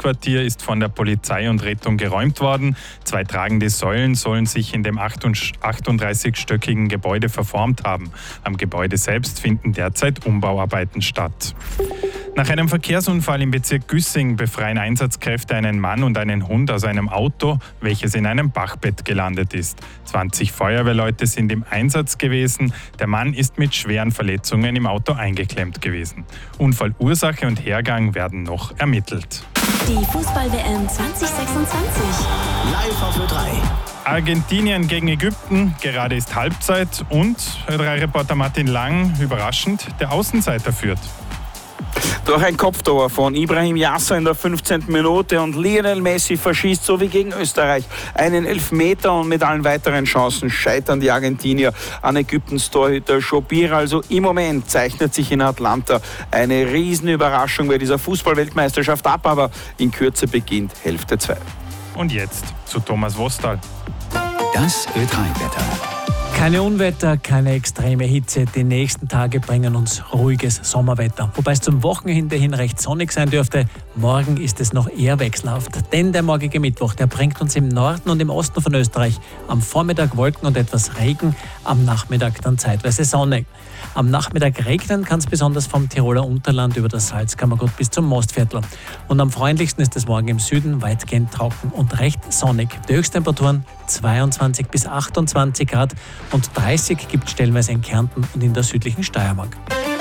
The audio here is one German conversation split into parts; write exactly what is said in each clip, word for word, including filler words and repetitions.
Hauptquartier ist von der Polizei und Rettung geräumt worden. Zwei tragende Säulen sollen sich in dem achtunddreißigstöckigen Gebäude verformt haben. Am Gebäude selbst finden derzeit Umbauarbeiten statt. Nach einem Verkehrsunfall im Bezirk Güssing befreien Einsatzkräfte einen Mann und einen Hund aus einem Auto, welches in einem Bachbett gelandet ist. zwanzig Feuerwehrleute sind im Einsatz gewesen. Der Mann ist mit schweren Verletzungen im Auto eingeklemmt gewesen. Unfallursache und Hergang werden noch ermittelt. Die Fußball-W M zwanzig sechsundzwanzig. Live auf Ö drei. Argentinien gegen Ägypten, gerade ist Halbzeit und Ö drei Reporter Martin Lang, überraschend, der Außenseiter führt. Durch ein Kopftor von Ibrahim Yasser in der fünfzehnten Minute und Lionel Messi verschießt, so wie gegen Österreich, einen Elfmeter, und mit allen weiteren Chancen scheitern die Argentinier an Ägyptens Torhüter Chopir. Also im Moment zeichnet sich in Atlanta eine Riesenüberraschung bei dieser Fußball-Weltmeisterschaft ab, aber in Kürze beginnt Hälfte zwei. Und jetzt zu Thomas Wostal. Das Ö drei Wetter. Keine Unwetter, keine extreme Hitze. Die nächsten Tage bringen uns ruhiges Sommerwetter. Wobei es zum Wochenende hin recht sonnig sein dürfte. Morgen ist es noch eher wechselhaft. Denn der morgige Mittwoch, der bringt uns im Norden und im Osten von Österreich am Vormittag Wolken und etwas Regen, am Nachmittag dann zeitweise Sonne. Am Nachmittag regnen kann es besonders vom Tiroler Unterland über das Salzkammergut bis zum Mostviertel. Und am freundlichsten ist es morgen im Süden weitgehend trocken und recht sonnig. Die Höchsttemperaturen zweiundzwanzig bis achtundzwanzig Grad und dreißig gibt es stellenweise in Kärnten und in der südlichen Steiermark.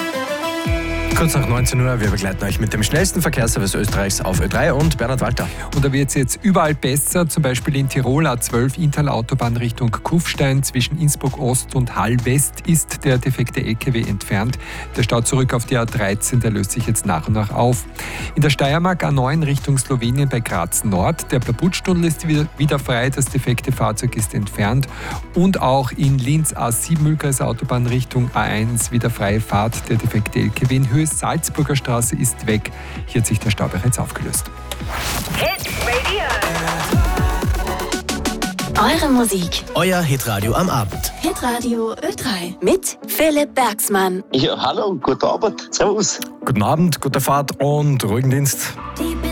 Kurz nach neunzehn Uhr, wir begleiten euch mit dem schnellsten Verkehrsservice Österreichs auf Ö drei und Bernhard Walter. Und da wird es jetzt überall besser, zum Beispiel in Tirol A zwölf Inntal-Autobahn Richtung Kufstein. Zwischen Innsbruck Ost und Hall West ist der defekte L K W entfernt. Der Stau zurück auf die A dreizehn, der löst sich jetzt nach und nach auf. In der Steiermark A neun Richtung Slowenien bei Graz Nord. Der Plabutstunnel ist wieder frei, das defekte Fahrzeug ist entfernt. Und auch in Linz A sieben Mühlkreis Autobahn Richtung A eins wieder freie Fahrt. Der defekte L K W in Höhe Salzburger Straße ist weg. Hier hat sich der Stau bereits aufgelöst. Hit Radio. Eure Musik. Euer Hitradio am Abend. Hitradio Ö drei mit Philipp Bergsmann. Ja, hallo, guten Abend. Servus. Guten Abend, gute Fahrt und ruhigen Dienst. Die